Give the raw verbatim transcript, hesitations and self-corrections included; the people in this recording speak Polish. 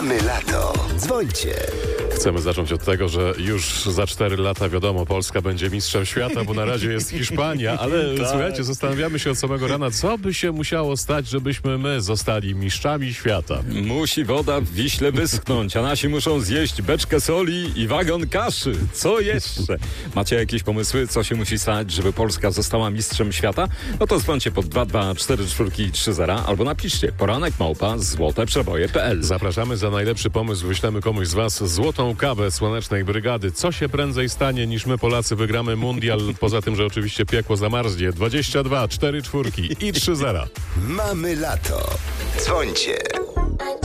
Mamy lato. Dzwońcie. Chcemy zacząć od tego, że już za cztery lata wiadomo, Polska będzie mistrzem świata, bo na razie jest Hiszpania, ale Tak. słuchajcie, zastanawiamy się od samego rana, co by się musiało stać, żebyśmy my zostali mistrzami świata. Musi woda w Wiśle wyschnąć, a nasi muszą zjeść beczkę soli i wagon kaszy. Co jeszcze? Macie jakieś pomysły, co się musi stać, żeby Polska została mistrzem świata? No to dzwońcie pod dwa dwa cztery cztery trzy zero albo napiszcie poranek małpa złoteprzeboje kropka p l. Zapraszamy. Za najlepszy pomysł wyślemy komuś z was złotą kawę Słonecznej Brygady. Co się prędzej stanie, niż my Polacy wygramy mundial, poza tym, że oczywiście piekło zamarznie. dwadzieścia dwa cztery czwórki i trzy zera. Mamy lato. Dzwońcie.